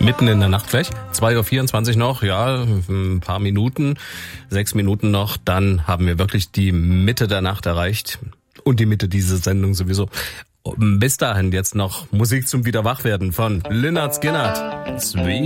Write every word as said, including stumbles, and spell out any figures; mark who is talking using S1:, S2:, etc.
S1: Mitten in der Nacht gleich. zwei Uhr vierundzwanzig noch, ja, ein paar Minuten, sechs Minuten noch. Dann haben wir wirklich die Mitte der Nacht erreicht. Und die Mitte dieser Sendung sowieso. Bis dahin jetzt noch Musik zum Wiederwachwerden von Lynyrd Skynyrd. Sweet.